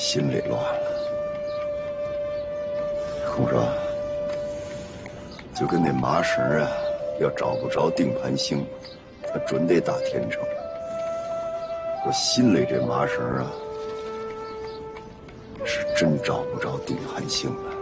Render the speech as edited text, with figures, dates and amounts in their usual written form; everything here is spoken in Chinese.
心里乱了。空说，就跟那麻绳啊，要找不着定盘星，那准得打天秤。我心里这麻绳啊，是真找不着定盘星了。